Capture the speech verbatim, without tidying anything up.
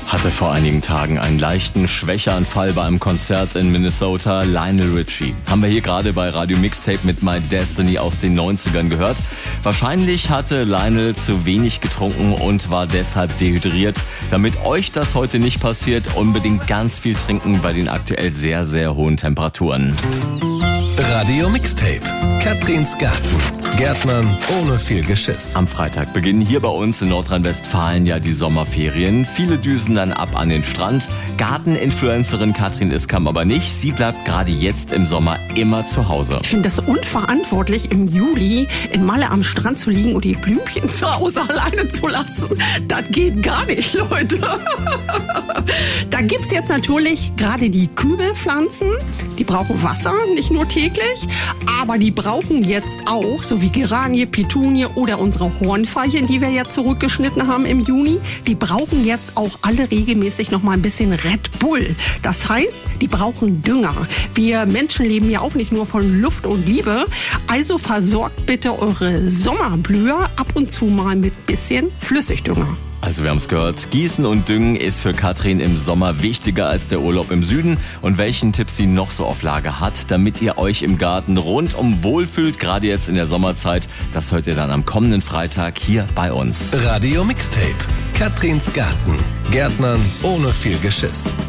hatte vor einigen Tagen einen leichten Schwächeanfall bei einem Konzert in Minnesota. Lionel Richie haben wir hier gerade bei Radio Mixtape mit My Destiny aus den neunzigern gehört. Wahrscheinlich hatte Lionel zu wenig getrunken und war deshalb dehydriert. Damit euch das heute nicht passiert, unbedingt ganz viel trinken bei den aktuell sehr, sehr hohen Temperaturen. Radio Mixtape. Katrins Garten. Gärtnern ohne viel Geschiss. Am Freitag beginnen hier bei uns in Nordrhein-Westfalen ja die Sommerferien. Viele düsen dann ab an den Strand. Garteninfluencerin Katrin Iskam aber nicht. Sie bleibt gerade jetzt im Sommer immer zu Hause. Ich finde das unverantwortlich, im Juli in Malle am Strand zu liegen und die Blümchen zu Hause alleine zu lassen. Das geht gar nicht, Leute. Da gibt's jetzt natürlich gerade die Kübelpflanzen. Die brauchen Wasser, nicht nur täglich. Aber die brauchen jetzt auch, so wie Geranie, Petunie oder unsere Hornfeilchen, die wir ja zurückgeschnitten haben im Juni, die brauchen jetzt auch alle regelmäßig noch mal ein bisschen Red Bull. Das heißt, die brauchen Dünger. Wir Menschen leben ja auch nicht nur von Luft und Liebe. Also versorgt bitte eure Sommerblüher ab und zu mal mit bisschen Flüssigdünger. Also wir haben es gehört, Gießen und Düngen ist für Katrin im Sommer wichtiger als der Urlaub im Süden. Und welchen Tipp sie noch so auf Lager hat, damit ihr euch im Garten rundum wohlfühlt, gerade jetzt in der Sommerzeit, das hört ihr dann am kommenden Freitag hier bei uns. Radio Mixtape. Katrins Garten. Gärtnern ohne viel Geschiss.